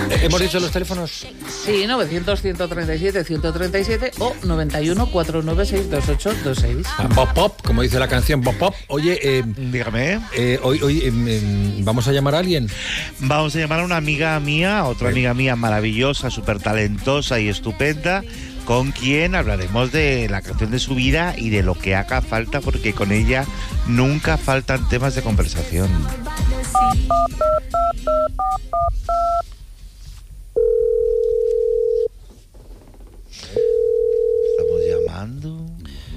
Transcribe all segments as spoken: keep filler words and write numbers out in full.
¿Hemos dicho los teléfonos? Sí, novecientos, ciento treinta y siete, ciento treinta y siete o noventa y uno, cuatrocientos noventa y seis, veintiocho veintiséis. Ah, Bob Pop, como dice la canción Bob Pop. Oye, eh, dígame. Eh, hoy hoy eh, eh, vamos a llamar a alguien. Vamos a llamar a una amiga mía, otra amiga mía maravillosa, súper talentosa y estupenda, con quien hablaremos de la canción de su vida y de lo que haga falta, porque con ella nunca faltan temas de conversación. Estamos llamando.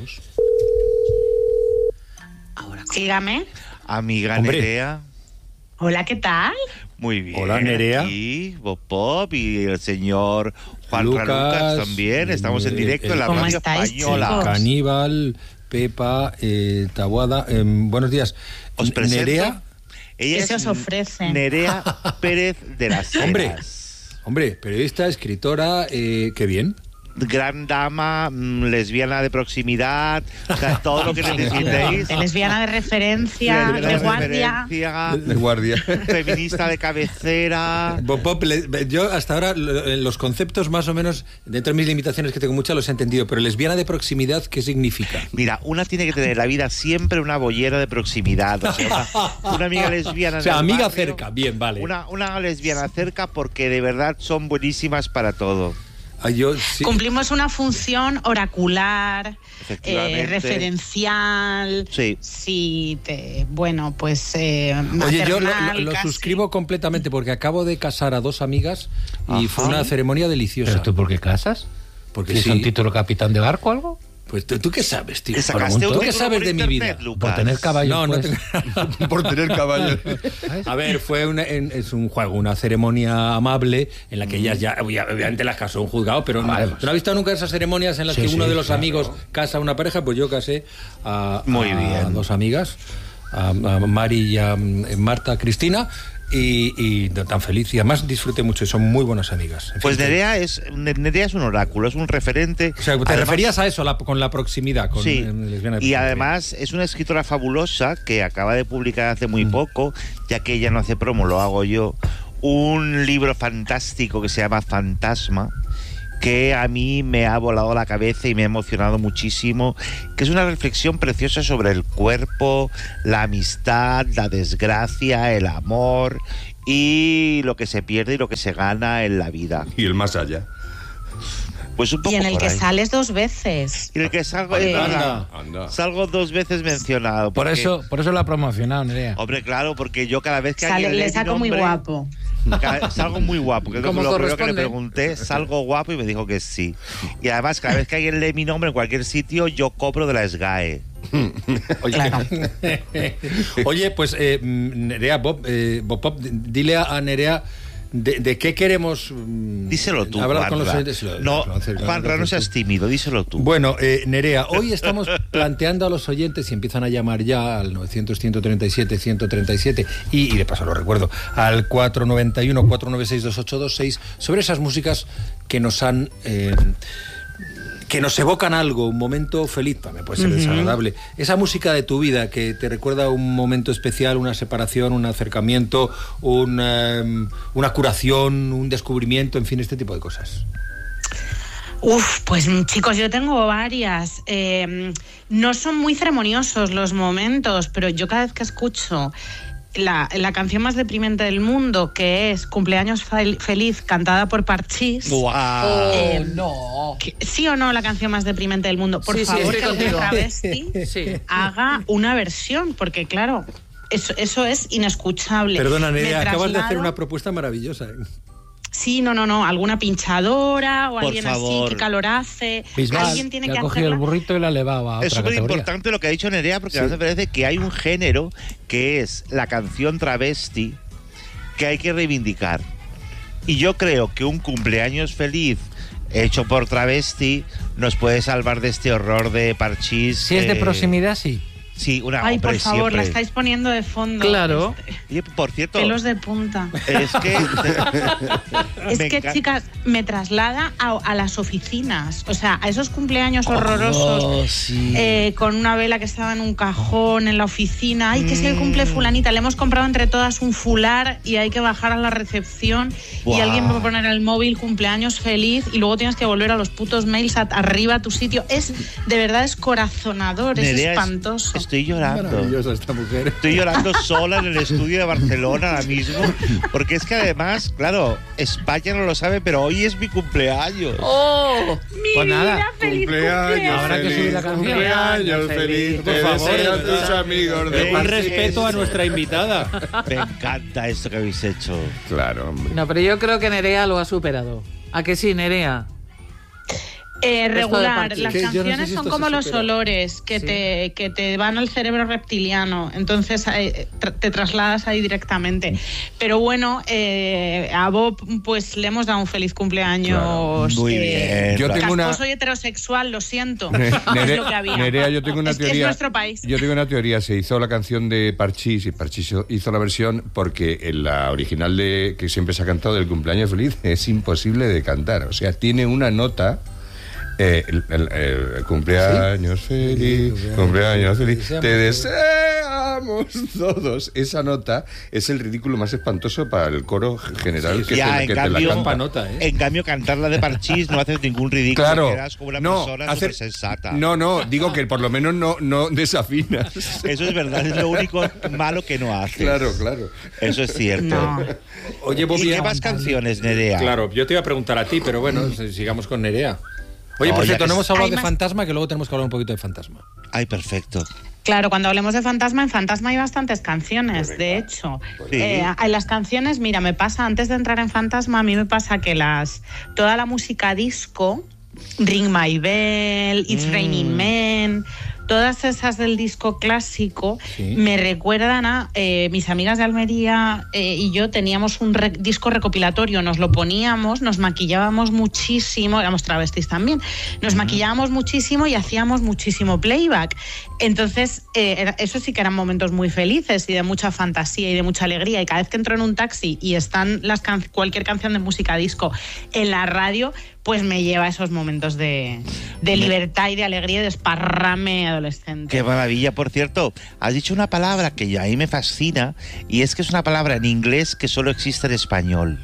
Ahora, dígame. Amiga Hombre. Nerea. Hola, ¿qué tal? Muy bien. Hola, Nerea. Y Bob Pop y el señor Juan Lucas, Lucas también. Estamos en directo eh, en la ¿Cómo radio estáis, española. chicos? Caníbal, Pepa, eh, Taboada. Eh, buenos días. Os presento. Nerea. Ella ¿Qué es se os ofrece? Nerea Pérez de las Heras. Hombre. Hombre, periodista, escritora, eh, qué bien. Gran dama, mm, lesbiana de proximidad, o sea, todo lo que necesitéis. De lesbiana de referencia, Lesbiana de guardia. referencia, De guardia. feminista de cabecera. Bob Pop, le- yo hasta ahora lo- los conceptos más o menos, dentro de mis limitaciones que tengo muchas, los he entendido, pero lesbiana de proximidad, ¿qué significa? Mira, una tiene que tener en la vida siempre una bollera de proximidad. O sea, una, una amiga lesbiana. O sea, en el amiga barrio, cerca, bien, vale. Una, una lesbiana cerca porque de verdad son buenísimas para todo. Ah, yo, sí. Cumplimos una función oracular, Efectivamente. eh, referencial. Sí. Sí, te, bueno, pues. Eh, Oye, yo lo, maternal, lo- lo casi. suscribo completamente porque acabo de casar a dos amigas y Ajá. fue una ceremonia deliciosa. ¿Pero tú por qué casas? Porque ¿Tienes sí. un título capitán de barco o algo? Pues ¿tú, tú qué sabes, tío? ¿Te sacaste ¿Tú un qué título sabes por de mi internet, vida? Lucas? Por tener caballo. No, no pues. tengo- por tener caballo. A ver, fue una, en- es un juego, una ceremonia amable en la que ellas ya, obvia- obviamente las casó un juzgado, pero no, Vale, pues. ¿tú no has visto nunca esas ceremonias en las Sí, que uno sí, de los claro. amigos casa a una pareja? Pues yo casé a, Muy a bien. dos amigas, a, a Mari y a mm, Marta Cristina, y, y tan feliz. Y además disfruté mucho y son muy buenas amigas. En Pues fin, Nerea es, Nerea es un oráculo, es un referente. O sea, te Además- referías a eso, a la- con la proximidad. Con, Sí, eh, lesbiana de y proximidad. además es una escritora fabulosa que acaba de publicar hace muy poco, ya que ella no hace promo, lo hago yo, un libro fantástico que se llama Fantasma, que a mí me ha volado la cabeza y me ha emocionado muchísimo, que es una reflexión preciosa sobre el cuerpo, la amistad, la desgracia, el amor y lo que se pierde y lo que se gana en la vida. Y el más allá. Pues un poco Y en el por que ahí. sales dos veces. Y en el que salgo, Eh, es verdad, Anda. salgo dos veces mencionado. Por porque- eso, por eso lo ha promocionado, Nerea. Hombre, claro, porque yo cada vez que Sale, alguien lee le mi saco muy nombre, guapo. cada- salgo muy guapo, que es lo, Como lo primero que le corresponde. pregunté, salgo guapo y me dijo que sí. Y además, cada vez que alguien lee mi nombre en cualquier sitio, yo cobro de la S G A E. Oye, Claro. Oye, pues eh, Nerea, Bob, eh, Bob Pop, dile a a Nerea de, de qué queremos mm, Díselo tú, hablar con los Juanra. oyentes. Lo- No, lo hace- lo Juanra, hace no tú. seas tímido, díselo tú. Bueno, eh, Nerea, hoy estamos planteando a los oyentes y empiezan a llamar ya al novecientos, ciento treinta y siete, ciento treinta y siete y, y de paso lo recuerdo, al cuatro nueve uno, cuatro nueve seis, dos ocho dos seis sobre esas músicas que nos han... eh, que nos evocan algo, un momento feliz, también puede ser desagradable. Esa música de tu vida que te recuerda un momento especial, una separación, un acercamiento, un, eh, una curación, un descubrimiento, en fin, este tipo de cosas. Uf, pues chicos, yo tengo varias. Eh, no son muy ceremoniosos los momentos, pero yo cada vez que escucho la, la canción más deprimente del mundo, que es Cumpleaños fel- Feliz, cantada por Parchís. ¡Guau! Eh, no. que- ¿Sí o no la canción más deprimente del mundo? Por Sí, sí, favor, estoy que algún contigo. travesti Sí. haga una versión, porque claro, eso, eso es inescuchable. Perdona, Me Nerea, acabas de hacer traslado- una propuesta maravillosa. ¿eh? Sí, no, no, no, alguna pinchadora o Por alguien favor. así que calor hace. Bisbal, Alguien tiene le que ha cogido hacerla. el burrito y la ha elevado a otra Es súper categoría. importante lo que ha dicho Nerea, porque a mí me parece que hay un género que es la canción travesti que hay que reivindicar. Y yo creo que un cumpleaños feliz hecho por travesti nos puede salvar de este horror de Parchís. Si es de eh, proximidad, sí. Sí, una Ay, hombre, por favor, siempre. la estáis poniendo de fondo. Claro. Oye, por cierto, Pelos de punta. es que... Es me que, enca- chicas, me traslada a, a las oficinas. O sea, a esos cumpleaños horrorosos. Oh, sí. eh, con una vela que estaba en un cajón en la oficina. Ay, que es el cumple Mm. fulanita. Le hemos comprado entre todas un fular y hay que bajar a la recepción y Buah. alguien va a poner el móvil cumpleaños feliz y luego tienes que volver a los putos mails a- arriba a tu sitio. Es, de verdad, es corazonador, es Nerea, es- espantoso. Estoy llorando. Maravillosa esta mujer. Estoy llorando sola en el estudio de Barcelona ahora mismo, porque es que además, claro, España no lo sabe, pero hoy es mi cumpleaños. ¡Oh! Mi Pues nada, vida, feliz cumpleaños. Habrá que subir la canción. Cumpleaños feliz. Por Te favor, deseo a de tus verdad. amigos de Un Un parte. respeto a nuestra invitada. Me encanta esto que habéis hecho. Claro, hombre. No, pero yo creo que Nerea lo ha superado. ¿A que sí, Nerea? Eh, Esto de regular, Parchís. las Que yo no sé canciones si son esto como se los supera. olores que, Sí. te, que te van al cerebro reptiliano, entonces eh, tra- te trasladas ahí directamente. Pero bueno, eh, a Bob pues le hemos dado un feliz cumpleaños. Muy eh, bien. Yo tengo una- casposo y heterosexual, lo siento. Ne- es Nere- lo que había. Nerea, yo tengo una Es que es teoría. nuestro país. Yo tengo una teoría. Se hizo la canción de Parchís y Parchís hizo la versión porque en la original de que siempre se ha cantado del cumpleaños feliz es imposible de cantar. O sea, tiene una nota. Eh, el, el- el cumpleaños feliz, cumpleaños feliz, te deseamos todos. Esa nota es el ridículo más espantoso para el coro general que, Ya, te, en que te cambio, la canta. nota, ¿eh? En cambio, cantarla de Parchís no haces ningún ridículo. Claro, Quedas como una no, persona hacer- súper sensata. no, no, digo que por lo menos no, no desafinas. Eso es verdad, es lo único malo que no haces. Claro, claro. Eso es cierto. No. Oye, ¿Y Bobby, qué más canciones, Nerea? claro, yo te iba a preguntar a ti, pero bueno, sigamos con Nerea. Oye, No, por ya cierto, que no es- hemos hablado Hay de más- Fantasma, que luego tenemos que hablar un poquito de Fantasma. Ay, perfecto. Claro, cuando hablemos de Fantasma, en Fantasma hay bastantes canciones, de hecho. Sí. Eh, en las canciones, mira, me pasa, antes de entrar en Fantasma, a mí me pasa que las toda la música disco, Ring My Bell, It's Mm. Raining Men, todas esas del disco clásico, Sí. me recuerdan a eh, mis amigas de Almería eh, y yo teníamos un re- disco recopilatorio, nos lo poníamos, nos maquillábamos muchísimo, éramos travestis también, nos maquillábamos muchísimo y hacíamos muchísimo playback. Entonces, eh, era- eso sí que eran momentos muy felices y de mucha fantasía y de mucha alegría. Y cada vez que entro en un taxi y están las can- cualquier canción de música disco en la radio, pues me lleva a esos momentos de, de libertad y de alegría y de esparrame adolescente. Qué maravilla. Por cierto, has dicho una palabra que a mí me fascina y es que es una palabra en inglés que solo existe en español,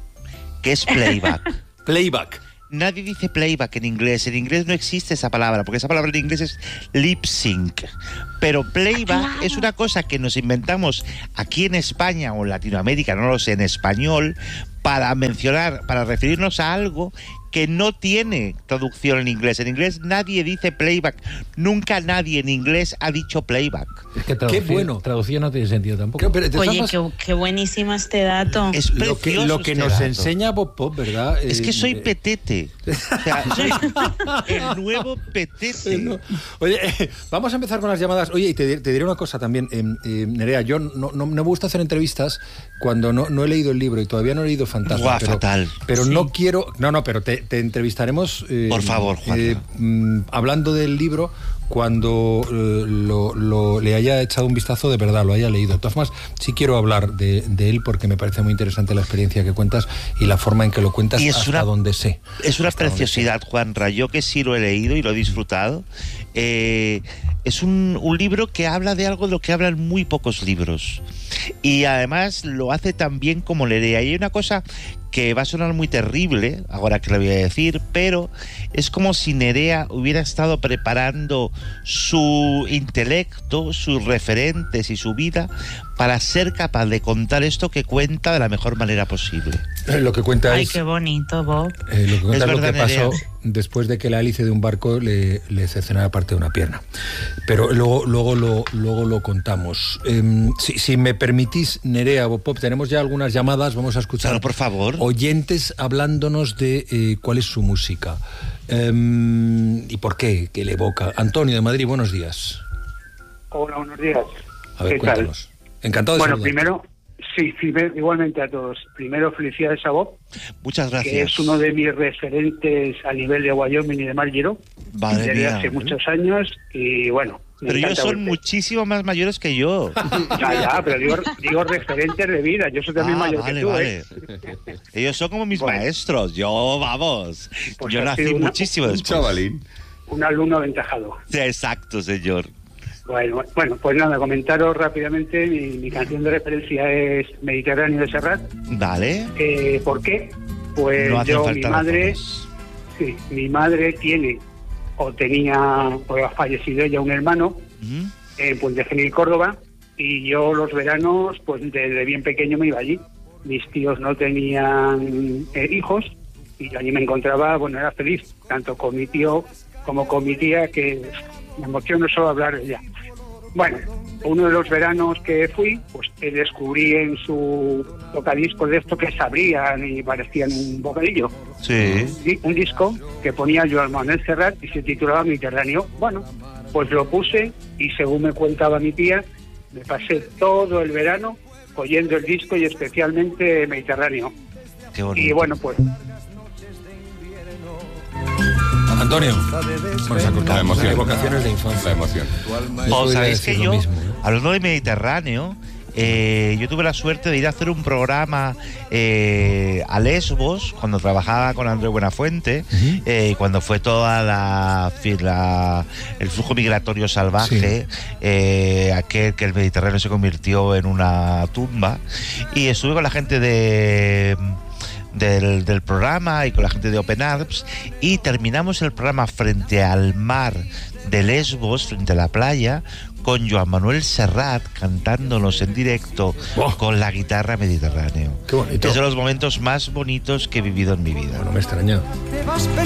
que es playback. Playback. Nadie dice playback en inglés. En inglés no existe esa palabra, porque esa palabra en inglés es lip sync. Pero playback Claro. es una cosa que nos inventamos aquí en España o en Latinoamérica, no lo sé, en español, para mencionar, para referirnos a algo que no tiene traducción en inglés. En inglés nadie dice playback. Nunca nadie en inglés ha dicho playback. Es que traducir, bueno. traducir no tiene sentido tampoco. Creo, pero de todas Oye, formas, qué, qué buenísimo este dato. Es lo que, precioso lo que este nos dato. enseña Bob Pop, ¿verdad? Es que Eh, soy eh, petete. O sea, soy el nuevo petete. No. Oye, eh, vamos a empezar con las llamadas. Oye, y te, di- te diré una cosa también, eh, eh, Nerea, yo no, no, no me gusta hacer entrevistas cuando no, no he leído el libro y todavía no he leído Fantasma. Buah, pero, fatal. Pero Sí. no quiero... No, no, pero te, te entrevistaremos... eh, Por favor, Juanra. eh, mm, hablando del libro cuando eh, lo, lo- le haya echado un vistazo de verdad, lo haya leído. De todas formas, sí quiero hablar de, de él porque me parece muy interesante la experiencia que cuentas y la forma en que lo cuentas Y es hasta una- donde sé. Es una Hasta donde preciosidad, Juanra. Yo que sí lo he leído y lo he disfrutado. eh, es un, un libro que habla de algo de lo que hablan muy pocos libros. Y además lo hace tan bien como Nerea. Y hay una cosa que va a sonar muy terrible, ahora que lo voy a decir, pero es como si Nerea hubiera estado preparando su intelecto, sus referentes y su vida para ser capaz de contar esto que cuenta de la mejor manera posible. sé. Eh, Lo que cuenta Ay, es... qué bonito, Bob. Eh, lo que cuenta Es es lo verdad, que pasó Nerea. después de que la hélice de un barco le, le cercenara parte de una pierna. Pero luego, luego, lo, luego lo contamos. Eh, si, si me permitís, Nerea, Bob Pop, tenemos ya algunas llamadas, vamos a escuchar Claro, por favor. oyentes hablándonos de eh, cuál es su música eh, y por qué, que le evoca. Antonio de Madrid, buenos días. Hola, buenos días. A ver, ¿Qué tal? cuéntanos. Encantado de Bueno, saludarte. primero, sí, sí, igualmente a todos. Primero, felicidades a Bob, Muchas gracias. que es uno de mis referentes a nivel de Wyoming y de Margero, Madre desde mía. hace muchos años. Y bueno, Me Pero ellos encanta son verte. muchísimo más mayores que yo. Ya, ya, pero digo, digo referentes de vida. Yo soy también Ah, mayor vale, que tú, vale. ¿eh? Ellos son como mis Bueno. maestros. Yo, vamos. Pues yo ha nací sido una- muchísimo Un después. chavalín. Un alumno aventajado. Sí, exacto, señor. Bueno, bueno, pues nada, comentaros rápidamente. Mi, mi canción de referencia es Mediterráneo de Serrat. Vale. Eh, ¿Por qué? Pues No hacen yo, mi falta madre, razones. sí, mi madre tiene o tenía, o ha fallecido ella, un hermano Ujú. en Puente Genil, Córdoba, y yo los veranos, pues desde bien pequeño me iba allí. Mis tíos no tenían eh, hijos y allí me encontraba, bueno, era feliz, tanto con mi tío como con mi tía, que me emociono solo hablar de ella. Bueno, uno de los veranos que fui, pues eh, descubrí en su tocadiscos de esto que se abrían y parecían un bocadillo. Sí. Di- un disco que ponía Joan Manuel Serrat y se titulaba Mediterráneo. Bueno, pues lo puse y según me contaba mi tía, me pasé todo el verano oyendo el disco y especialmente Mediterráneo. Qué bonito. Y bueno, pues Antonio, bueno, se ha cortado. La emoción. Evocaciones de infancia. La emoción. Yo Os podría sabéis decir que lo yo, mismo, ¿eh? hablando de Mediterráneo, eh, yo tuve la suerte de ir a hacer un programa eh, a Lesbos cuando trabajaba con Andrés Buenafuente, Ujú. eh, cuando fue toda la, fi- la- el flujo migratorio salvaje, eh, aquel que el Mediterráneo se convirtió en una tumba, y estuve con la gente de del, del programa y con la gente de Open Arms, y terminamos el programa frente al mar de Lesbos, frente a la playa, con Joan Manuel Serrat cantándonos en directo ¡Buah! con la guitarra Mediterráneo. Qué bonito. Es de los momentos más bonitos que he vivido en mi vida. No me extraña.